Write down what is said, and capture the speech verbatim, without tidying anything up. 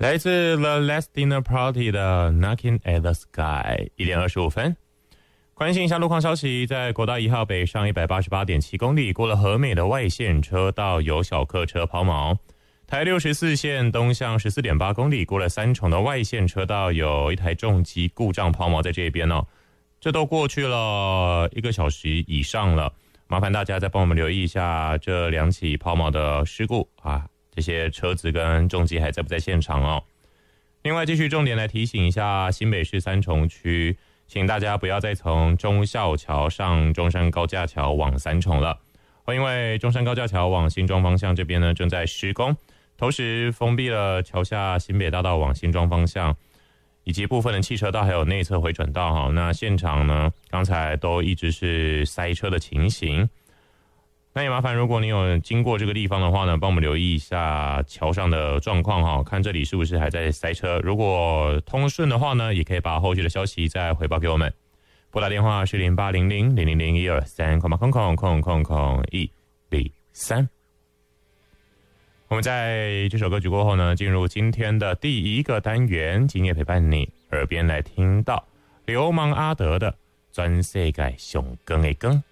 来自 The Last Dinner Party 的 Knocking at the Sky， 一点二十五分。关心一下路况消息，在国道一号北上 一百八十八点七 公里，过了和美的外线车道有小客车抛锚。台六十四线东向 十四点八 公里，过了三重的外线车道有一台重机故障抛锚在这边哦。这都过去了一个小时以上了，麻烦大家再帮我们留意一下这两起抛锚的事故啊，这些车子跟重机还在不在现场哦？另外继续重点来提醒一下新北市三重区，请大家不要再从忠孝桥上中山高架桥往三重了，因为中山高架桥往新庄方向这边呢正在施工，同时封闭了桥下新北大道往新庄方向以及部分的汽车道还有内侧回转道哈，那现场呢刚才都一直是塞车的情形。那也麻烦如果你有经过这个地方的话呢，帮我们留意一下桥上的状况哈，看这里是不是还在塞车。如果通顺的话呢，也可以把后续的消息再回报给我们。拨打电话是零八零零零零零一二三空空空空空空一零三。我们在这首歌曲过后呢，进入今天的第一个单元，今夜陪伴你耳边来听到流氓阿德的全世界上光的光。